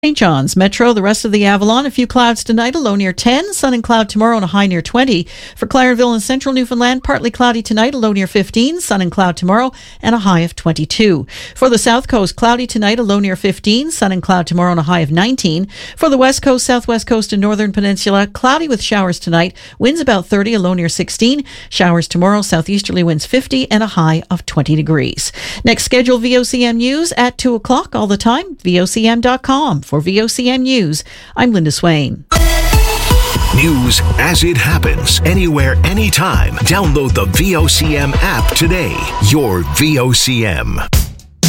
St. John's Metro, the rest of the Avalon, a few clouds tonight, a low near 10, sun and cloud tomorrow and a high near 20. For Clarenville and central Newfoundland, partly cloudy tonight, a low near 15, sun and cloud tomorrow and a high of 22. For the South Coast, cloudy tonight, a low near 15, sun and cloud tomorrow and a high of 19. For the West Coast, Southwest Coast and Northern Peninsula, cloudy with showers tonight, winds about 30, a low near 16. Showers tomorrow, southeasterly winds 50 and a high of 20 degrees. Next scheduled VOCM news at 2 o'clock all the time, VOCM.com. For VOCM News, I'm Linda Swain. News as it happens, anywhere, anytime. Download the VOCM app today. Your VOCM.